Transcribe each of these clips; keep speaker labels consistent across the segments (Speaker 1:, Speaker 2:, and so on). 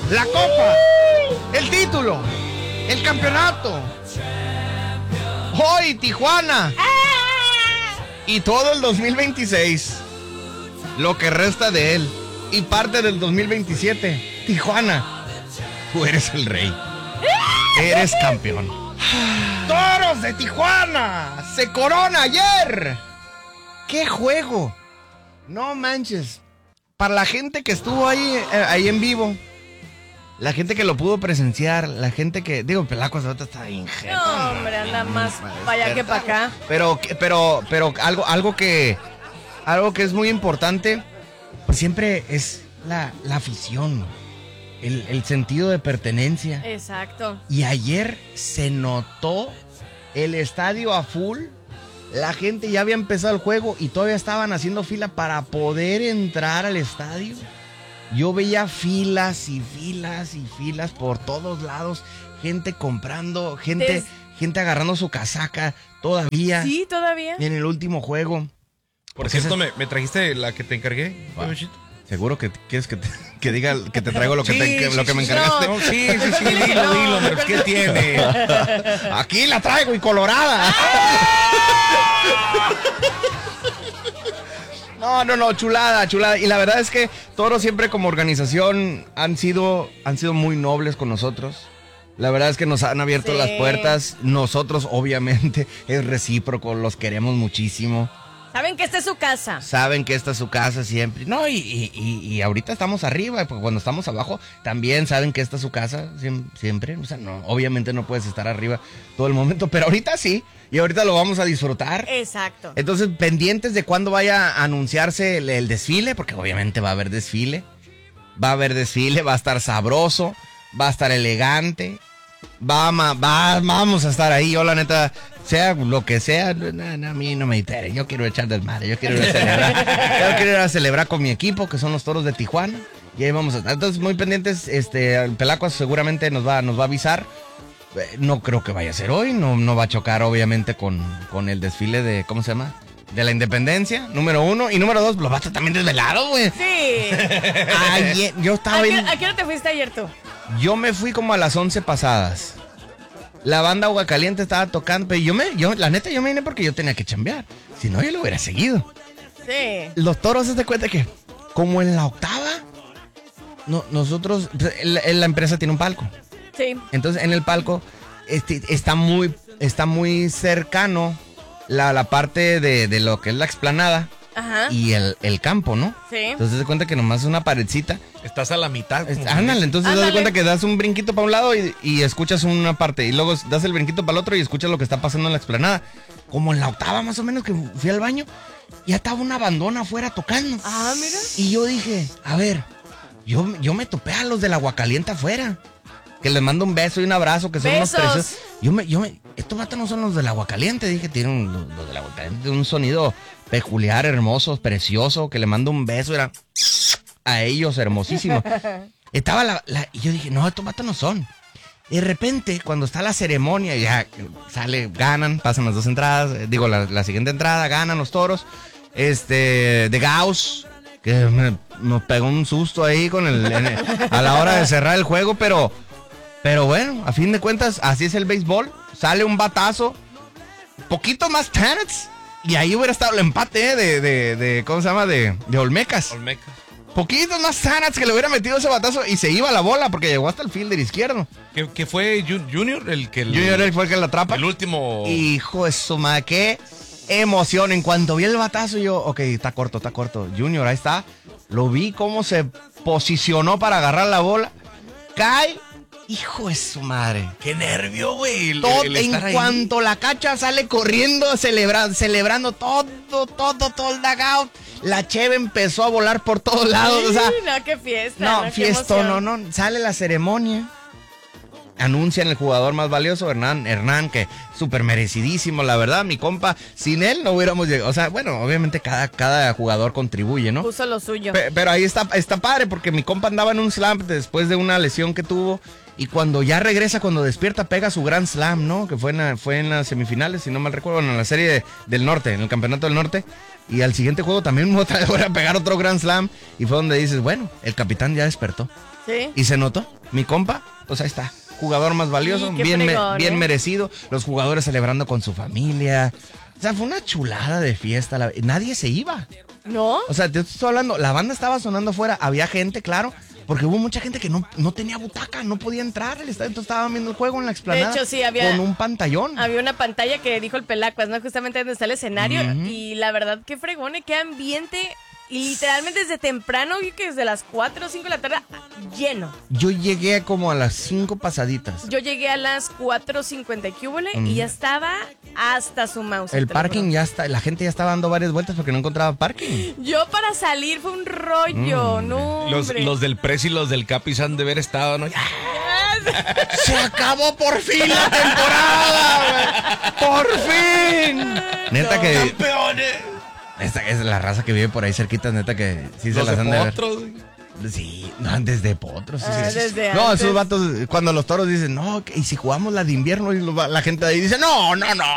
Speaker 1: la copa, el título, el campeonato. Hoy Tijuana y todo el 2026, lo que resta de él y parte del 2027. Tijuana, tú eres el rey, eres campeón. Toros de Tijuana se corona ayer. ¡Qué juego! No manches. Para la gente que estuvo ahí en vivo, la gente que lo pudo presenciar, la gente que... Digo, Pelacuas ahorita está ingenuo.
Speaker 2: No, hombre, anda más para allá que para acá.
Speaker 1: Pero algo que es muy importante, pues siempre es la afición, el sentido de pertenencia.
Speaker 2: Exacto.
Speaker 1: Y ayer se notó el estadio a full. La gente ya había empezado el juego y todavía estaban haciendo fila para poder entrar al estadio. Yo veía filas y filas y filas por todos lados. Gente comprando, gente agarrando su casaca todavía.
Speaker 2: Sí, todavía.
Speaker 1: En el último juego.
Speaker 3: Por cierto, ¿me trajiste la que te encargué?
Speaker 1: ¿Seguro que quieres que diga que te traigo lo que me encargaste?
Speaker 3: No, sí, dilo, pero ¿qué tiene?
Speaker 1: Aquí la traigo y colorada. No, chulada. Y la verdad es que Toros siempre como organización han sido muy nobles con nosotros. La verdad es que nos han abierto las puertas. Nosotros, obviamente, es recíproco, los queremos muchísimo.
Speaker 2: Saben que esta es su casa.
Speaker 1: Saben que esta es su casa siempre. No, y ahorita estamos arriba, porque cuando estamos abajo también saben que esta es su casa siempre. O sea, no, obviamente no puedes estar arriba todo el momento, pero ahorita sí. Y ahorita lo vamos a disfrutar.
Speaker 2: Exacto.
Speaker 1: Entonces, pendientes de cuándo vaya a anunciarse el desfile, porque obviamente va a haber desfile. Va a estar sabroso, va a estar elegante. Vamos a estar ahí. Yo la neta, sea lo que sea, a mí no me interesa. Yo quiero echar desmadre, yo quiero ir a celebrar. Yo quiero ir a celebrar con mi equipo, que son los Toros de Tijuana. Y ahí vamos a estar. Entonces, muy pendientes, el Pelacuas seguramente nos va a avisar. No creo que vaya a ser hoy, no va a chocar obviamente con el desfile de, ¿cómo se llama? De la independencia, número 1. Y número 2, lo vas a estar también desvelado, güey.
Speaker 2: Sí.
Speaker 1: Ayer, yo estaba
Speaker 2: ¿A qué hora te fuiste ayer tú?
Speaker 1: Yo me fui como a las 11 pasadas. La banda Agua Caliente estaba tocando, pero la neta, yo me vine porque yo tenía que chambear. Si no, yo lo hubiera seguido.
Speaker 2: Sí.
Speaker 1: Los Toros, se te cuenta que, como en la octava, nosotros, la empresa tiene un palco.
Speaker 2: Sí.
Speaker 1: Entonces, en el palco está muy cercano la parte de lo que es la explanada.
Speaker 2: Ajá.
Speaker 1: Y el campo, ¿no?
Speaker 2: Sí.
Speaker 1: Entonces, te das cuenta que nomás es una paredcita.
Speaker 3: Estás a la mitad.
Speaker 1: Ándale, entonces te das cuenta que das un brinquito para un lado y escuchas una parte. Y luego das el brinquito para el otro y escuchas lo que está pasando en la explanada. Como en la octava, más o menos, que fui al baño, ya estaba una bandona afuera tocando.
Speaker 2: Ah, mira.
Speaker 1: Y yo dije, a ver, yo me topé a los del Agua Caliente afuera. Que les mando un beso y un abrazo, que son unos preciosos. Estos vatos no son los del Agua Caliente, dije, tienen los del Agua Caliente, un sonido peculiar, hermoso, precioso, que le mando un beso, era a ellos, hermosísimo. Estaba y yo dije, no, estos vatos no son. Y de repente, cuando está la ceremonia, ya ganan, pasan las dos entradas, la siguiente entrada, ganan los Toros, de Gauss, que nos pegó un susto ahí a la hora de cerrar el juego, pero bueno, a fin de cuentas, así es el béisbol. Sale un batazo, poquito más Tenets, y ahí hubiera estado el empate de ¿cómo se llama? De Olmecas. Poquito más Tenets que le hubiera metido ese batazo y se iba la bola porque llegó hasta el fielder izquierdo.
Speaker 3: ¿Que fue Junior
Speaker 1: Junior fue el que la atrapa?
Speaker 3: El último.
Speaker 1: Hijo de su madre, qué emoción. En cuanto vi el batazo, yo, ok, está corto. Junior, ahí está. Lo vi cómo se posicionó para agarrar la bola. Cae. Hijo de su madre.
Speaker 3: Qué nervio, güey.
Speaker 1: En cuanto la cacha sale corriendo, celebrando todo el dugout. La cheve empezó a volar por todos lados. O sea,
Speaker 2: no, qué fiesta.
Speaker 1: No, fiesta, no. Sale la ceremonia. Anuncian el jugador más valioso, Hernán, que súper merecidísimo, la verdad, mi compa. Sin él no hubiéramos llegado. O sea, bueno, obviamente cada jugador contribuye, ¿no?
Speaker 2: Puso lo suyo.
Speaker 1: Pero ahí está padre, porque mi compa andaba en un slump después de una lesión que tuvo. Y cuando ya regresa, cuando despierta, pega su Grand Slam, ¿no? Que fue en las semifinales, si no mal recuerdo, en la serie del norte, en el campeonato del norte. Y al siguiente juego también otra vez a pegar otro Grand Slam. Y fue donde dices, bueno, el capitán ya despertó.
Speaker 2: Sí.
Speaker 1: Y se notó, mi compa, pues ahí está. Jugador más valioso,
Speaker 2: Sí, qué
Speaker 1: bien
Speaker 2: fregón,
Speaker 1: merecido. Los jugadores celebrando con su familia. O sea, fue una chulada de fiesta. Nadie se iba.
Speaker 2: ¿No?
Speaker 1: O sea, te estoy hablando, la banda estaba sonando afuera. Había gente, claro, porque hubo mucha gente que no tenía butaca, no podía entrar al estadio. Entonces estaban viendo el juego en la explanada.
Speaker 2: De hecho, sí, había...
Speaker 1: con un pantallón.
Speaker 2: Había una pantalla que dijo el Pelacuas, ¿no? Justamente donde está el escenario. Y la verdad, qué fregón, qué ambiente. Y literalmente desde temprano, vi que desde las 4 o 5 de la tarde, lleno.
Speaker 1: Yo llegué como a las 5 pasaditas.
Speaker 2: Yo llegué a las 4:50 y ya estaba hasta su mouse.
Speaker 1: El parking ya está, la gente ya estaba dando varias vueltas porque no encontraba parking.
Speaker 2: Yo para salir fue un rollo, no, hombre.
Speaker 3: Los del Press y los del Capis han de haber estado, ¿no?
Speaker 1: ¡Se acabó por fin la temporada, güey! ¡Por fin! Neta que...
Speaker 3: ¡Campeones!
Speaker 1: Esta es la raza que vive por ahí cerquita, neta que sí se
Speaker 3: Los
Speaker 1: las
Speaker 3: de
Speaker 1: han de ver.
Speaker 3: Potros.
Speaker 1: Sí, no, desde Potros. Sí, sí.
Speaker 2: Desde
Speaker 1: No,
Speaker 2: antes.
Speaker 1: esos vatos, cuando los toros dicen, no, y si jugamos la de invierno, y la gente de ahí dice, no,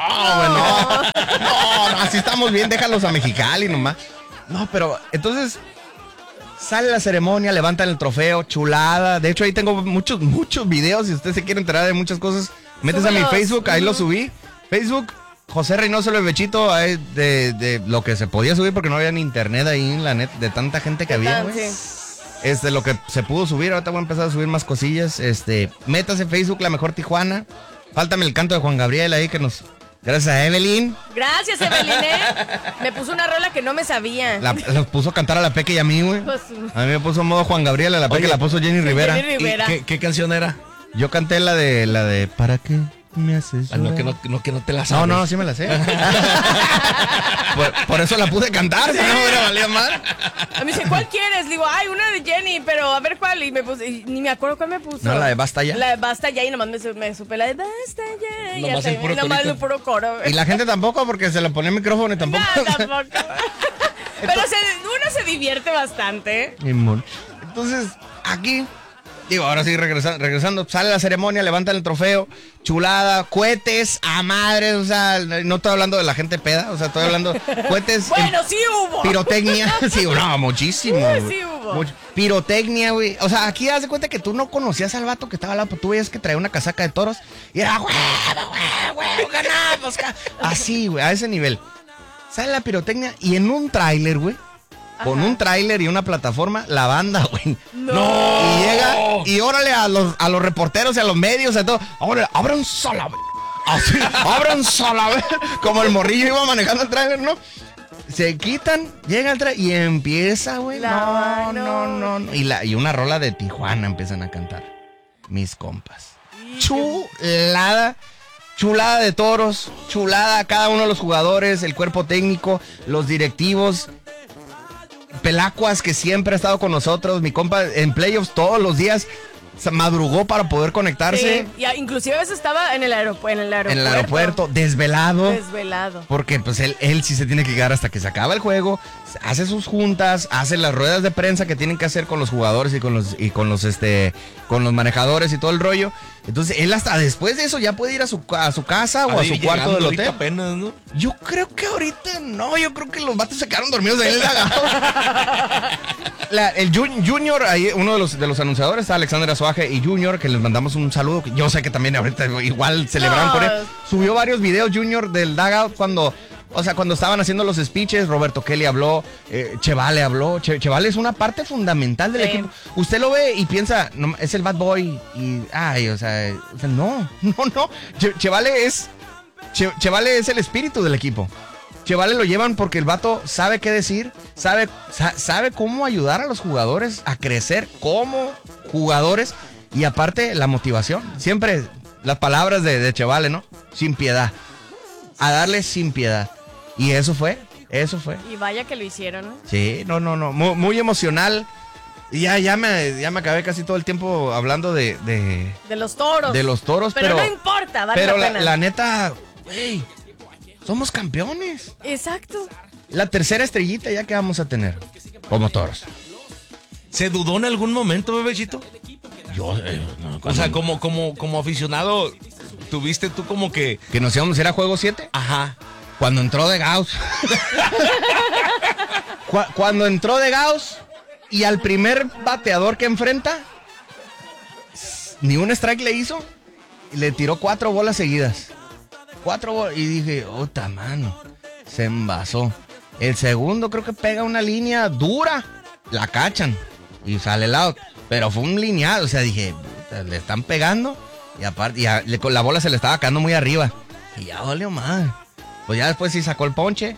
Speaker 1: así estamos bien, déjalos a Mexicali nomás. No, pero entonces sale la ceremonia, levantan el trofeo, chulada. De hecho, ahí tengo muchos videos. Si usted se quiere enterar de muchas cosas, métese a mi
Speaker 2: Súbelos.
Speaker 1: Facebook, ahí lo subí. Facebook, José Reynoso el Bebechito, ahí de lo que se podía subir porque no había ni internet ahí en la net, de tanta gente que había, güey.
Speaker 2: Sí.
Speaker 1: Lo que se pudo subir, ahorita voy a empezar a subir más cosillas. Métase en Facebook, La Mejor Tijuana. Fáltame el canto de Juan Gabriel ahí que nos... Gracias a Evelyn.
Speaker 2: Gracias, Evelyn, me puso una rola que no me sabía.
Speaker 1: Los puso a cantar a la Peque y a mí, güey.
Speaker 2: Pues,
Speaker 1: A mí me puso modo Juan Gabriel, a la Peque
Speaker 3: Oye,
Speaker 1: la puso Jenny Rivera.
Speaker 2: Jenny Rivera.
Speaker 3: ¿Qué canción era?
Speaker 1: Yo canté la de ¿para qué me haces
Speaker 3: Ah, no,
Speaker 1: llorar?
Speaker 3: que no te la sabes.
Speaker 1: No, sí me la sé. por eso la pude cantar, si no me hubiera valido mal.
Speaker 2: A mí dice, ¿cuál quieres? Digo, ay, una de Jenny, pero a ver cuál. Y me puse, y ni me acuerdo cuál me puso.
Speaker 1: No, la de Basta Ya.
Speaker 2: La de Basta Ya, y nomás me supe la de Basta Ya. Y
Speaker 3: Nomás
Speaker 2: hasta
Speaker 3: el
Speaker 2: ahí,
Speaker 3: puro
Speaker 2: nomás
Speaker 3: corito.
Speaker 2: el puro coro.
Speaker 1: Y la gente tampoco, porque se le ponía el micrófono y tampoco.
Speaker 2: No, tampoco. Pero uno se divierte bastante.
Speaker 1: Entonces, aquí, digo, ahora sí, regresando, sale la ceremonia, levantan el trofeo, chulada, cohetes a madres, o sea, no estoy hablando de la gente peda, o sea, estoy hablando cohetes.
Speaker 2: Bueno, sí hubo.
Speaker 1: Pirotecnia, sí, no, muchísimo.
Speaker 2: Sí hubo.
Speaker 1: Pirotecnia, güey. O sea, aquí haz de cuenta que tú no conocías al vato que estaba al lado, tú veías que traía una casaca de toros y era, güey, ganamos. Así, güey, a ese nivel. Sale la pirotecnia y en un tráiler, güey. Con un tráiler y una plataforma, la banda, güey.
Speaker 2: No.
Speaker 1: Y llega, y órale a los reporteros y a los medios, a todo. Ahora, abran sola, güey. Así, abran sola, güey. Como el morrillo iba manejando el tráiler, ¿no? Se quitan, llega el tráiler y empieza, güey. No. Y una rola de Tijuana empiezan a cantar. Mis compas. Chulada de toros, chulada a cada uno de los jugadores, el cuerpo técnico, los directivos. Pelacuas, que siempre ha estado con nosotros, mi compa en playoffs todos los días madrugó para poder conectarse.
Speaker 2: Sí, y inclusive a veces estaba en el aeropuerto.
Speaker 1: En el aeropuerto, desvelado.
Speaker 2: Desvelado.
Speaker 1: Porque pues él sí se tiene que quedar hasta que se acaba el juego, hace sus juntas, hace las ruedas de prensa que tienen que hacer con los jugadores y con los manejadores y todo el rollo. Entonces él hasta después de eso ya puede ir a su casa o a su cuarto del hotel.
Speaker 3: Apenas, ¿no?
Speaker 1: Yo creo que ahorita no, yo creo que los vatos se quedaron dormidos de él. El Junior, ahí uno de los anunciadores está Alexander Azuaje y Junior, que les mandamos un saludo. Yo sé que también ahorita igual celebraron por él. Subió varios videos Junior del dugout cuando estaban haciendo los speeches. Roberto Kelly habló, Chevale habló. Chevale es una parte fundamental del equipo. Usted lo ve y piensa, no, es el bad boy y no. Chevale es el espíritu del equipo. Chevale lo llevan porque el vato sabe qué decir, sabe cómo ayudar a los jugadores a crecer como jugadores y aparte la motivación. Siempre las palabras de Chevale, ¿no? Sin piedad. A darle sin piedad. Y eso fue.
Speaker 2: Y vaya que lo hicieron, ¿no?
Speaker 1: Sí, no. Muy emocional. Y ya me acabé casi todo el tiempo hablando de
Speaker 2: los toros.
Speaker 1: De los toros,
Speaker 2: pero no importa, vale
Speaker 1: pero
Speaker 2: la pena.
Speaker 1: la neta, güey, somos campeones.
Speaker 2: Exacto.
Speaker 1: La tercera estrellita ya que vamos a tener como toros.
Speaker 3: ¿Se dudó en algún momento, bebecito?
Speaker 1: Yo,
Speaker 3: O sea, como aficionado, tuviste tú como que...
Speaker 1: que nos íbamos a ir a juego 7.
Speaker 3: Ajá.
Speaker 1: Cuando entró de Gauss. Cuando entró de Gauss y al primer bateador que enfrenta, ni un strike le hizo y le tiró 4 bolas seguidas. 4 bolas. Y dije, ¡ota mano! Se envasó. El segundo creo que pega una línea dura. La cachan y sale el out. Pero fue un lineal. O sea, dije, puta, le están pegando. Y aparte, con la bola se le estaba quedando muy arriba. Y ya dolió más. Pues ya después sí sacó el ponche.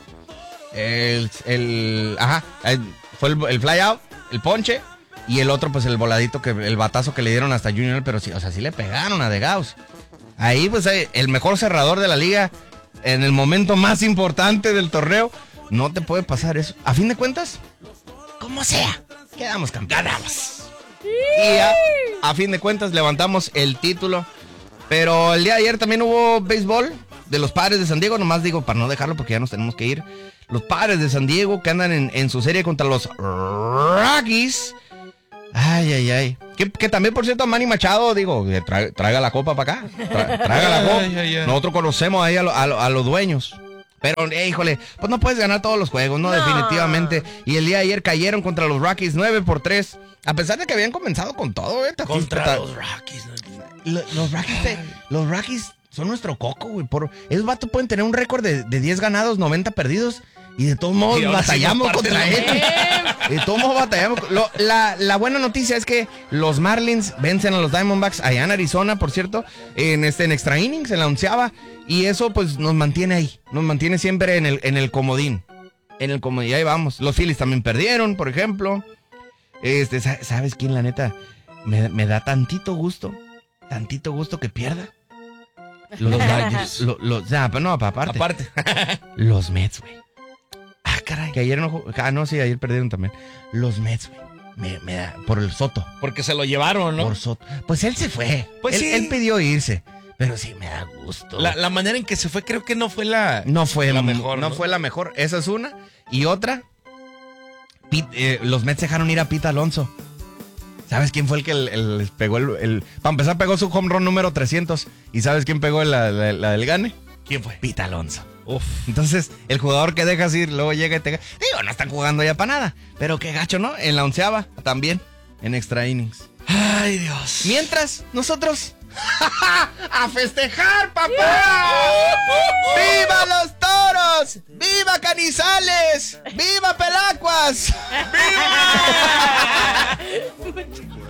Speaker 1: Fue el fly out, el ponche. Y el otro, pues el voladito, el batazo que le dieron hasta Junior. Pero sí, o sea, sí le pegaron a De Gauss. Ahí, pues, el mejor cerrador de la liga. En el momento más importante del torneo. No te puede pasar eso. A fin de cuentas, como sea, quedamos campeones. Ganamos. Y a fin de cuentas levantamos el título. Pero el día de ayer también hubo béisbol de los Padres de San Diego. Nomás digo, para no dejarlo porque ya nos tenemos que ir. Los Padres de San Diego que andan en su serie contra los Rockies. Ay. Que también, por cierto, Manny Machado, digo, traiga la copa para acá. Traiga la copa. Nosotros conocemos ahí a los dueños. Pero, híjole, pues no puedes ganar todos los juegos, ¿no? Definitivamente. Y el día de ayer cayeron contra los Rockies 9-3. A pesar de que habían comenzado con todo,
Speaker 3: Contra los Rockies.
Speaker 1: Los Rockies son nuestro coco, güey. Esos vatos pueden tener un récord de 10 ganados, 90 perdidos. Y de todos modos batallamos contra ellos. De todos modos batallamos. La buena noticia es que los Marlins vencen a los Diamondbacks allá en Arizona, por cierto, en extra innings, en la 11ª. Y eso pues nos mantiene ahí. Nos mantiene siempre en el comodín. En el comodín, ahí vamos. Los Phillies también perdieron, por ejemplo. ¿Sabes quién, la neta? Me da tantito gusto que pierda. Los Dodgers. Pero no, aparte. Los Mets, güey. Caray. Que ayer ayer perdieron también. Los Mets, güey. Me da, por el Soto.
Speaker 3: Porque se lo llevaron, ¿no?
Speaker 1: Por Soto. Pues él se fue.
Speaker 3: Pues
Speaker 1: él pidió irse. Pero sí, me da gusto.
Speaker 3: La manera en que se fue creo que no fue la mejor.
Speaker 1: No fue la mejor. Esa es una. Y otra, los Mets dejaron ir a Pete Alonso. ¿Sabes quién fue el que les pegó para empezar, pegó su home run número 300. ¿Y sabes quién pegó la del gane?
Speaker 3: ¿Quién fue?
Speaker 1: Pete Alonso.
Speaker 3: Uf.
Speaker 1: Entonces, el jugador que dejas ir, luego llega y te... Digo, no están jugando ya para nada. Pero qué gacho, ¿no? En la 11ª también, en extra innings.
Speaker 3: Ay, Dios.
Speaker 1: Mientras, nosotros... ¡A festejar, papá! ¡Viva los Toros! ¡Viva Canizales! ¡Viva Pelacuas! ¡Viva!